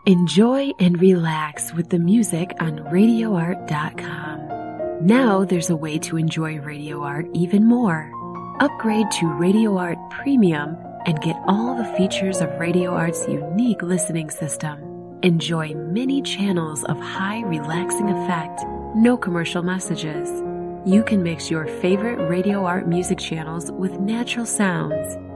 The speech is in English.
Enjoy and relax with the music on RadioArt.com. Now there's a way to enjoy Radio Art even more. Upgrade to Radio Art Premium and get all the features of Radio Art's unique listening system. Enjoy many channels of high relaxing effect, no commercial messages. You can mix your favorite Radio Art music channels with natural sounds,